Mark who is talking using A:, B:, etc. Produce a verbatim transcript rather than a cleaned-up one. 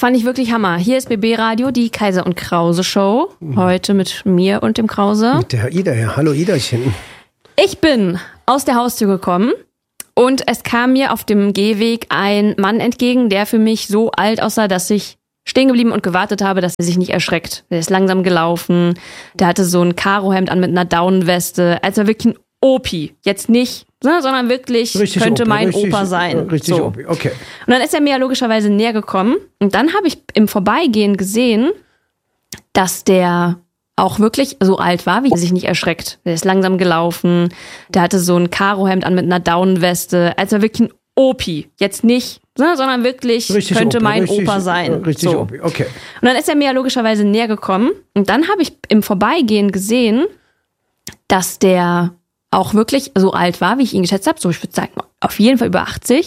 A: fand ich wirklich Hammer. Hier ist B B Radio, die Kaiser und Krause Show. Heute mit mir und dem Krause.
B: Mit der Ida, ja. Hallo Iderchen.
A: Ich bin aus der Haustür gekommen und es kam mir auf dem Gehweg ein Mann entgegen, der für mich so alt aussah, dass ich stehen geblieben und gewartet habe, dass er sich nicht erschreckt. Der ist langsam gelaufen, der hatte so ein Karohemd an mit einer Daunenweste, als war wirklich ein Opi. Jetzt nicht, ne, sondern wirklich
B: Richtig
A: könnte
B: Opi,
A: mein
B: richtig,
A: Opa sein.
B: Richtig
A: so.
B: Opi, okay.
A: Und dann ist er mir ja logischerweise näher gekommen und dann habe ich im Vorbeigehen gesehen, dass der auch wirklich so alt war, wie er sich nicht erschreckt. Der ist langsam gelaufen, der hatte so ein Karohemd an mit einer Daunenweste, als war wirklich ein Opi. Jetzt nicht, ne, sondern wirklich
B: Richtig
A: könnte
B: Opi,
A: mein
B: richtig,
A: Opa sein.
B: Richtig
A: so.
B: Opi, okay.
A: Und dann ist er mir ja logischerweise näher gekommen und dann habe ich im Vorbeigehen gesehen, dass der auch wirklich so alt war, wie ich ihn geschätzt habe. So, ich würde sagen, auf jeden Fall über achtzig.